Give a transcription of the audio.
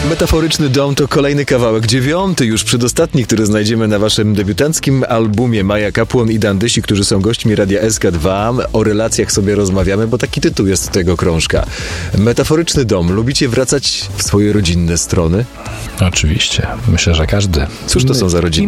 Metaforyczny dom to kolejny kawałek, 9, już przedostatni, który znajdziemy na waszym debiutanckim albumie. Maja Kapłon i Dan Dysi, którzy są gośćmi Radia SK2. O relacjach sobie rozmawiamy, bo taki tytuł jest tego krążka. Metaforyczny dom. Lubicie wracać w swoje rodzinne strony? Oczywiście. Myślę, że każdy. Cóż to są za rodziny?